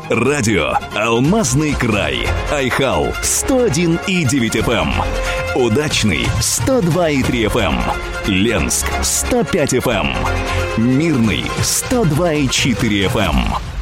Радио «Алмазный край». Айхал 101,9 FM. Удачный 102,3 FM. Ленск 105 FM. Мирный 102,4 FM.